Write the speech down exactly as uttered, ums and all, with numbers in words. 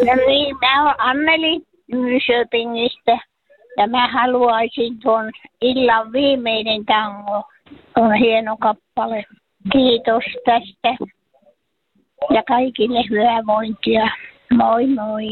No niin, mä oon Anneli Nyköpingistä ja mä haluaisin tuon illan viimeinen tango. On hieno kappale. Kiitos tästä ja kaikille hyvinvointia. Moi moi.